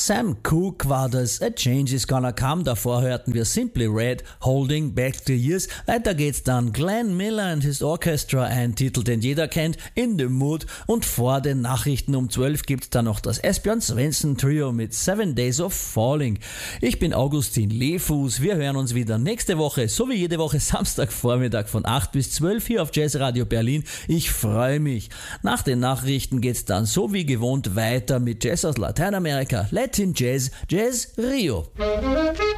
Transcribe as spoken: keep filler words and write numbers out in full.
Sam Cooke war das, A Change Is Gonna Come. Davor hörten wir Simply Red, Holding Back the Years. Weiter geht's dann Glenn Miller and His Orchestra, ein Titel, den jeder kennt, In the Mood. Und vor den Nachrichten um zwölf gibt's dann noch das Esbjörn Svensson Trio mit Seven Days of Falling. Ich bin Augustin Lehfuß. Wir hören uns wieder nächste Woche, so wie jede Woche Samstagvormittag von acht bis zwölf hier auf Jazzradio Berlin. Ich freue mich. Nach den Nachrichten geht's dann so wie gewohnt weiter mit Jazz aus Lateinamerika, Latin Jazz, Jazz Rio.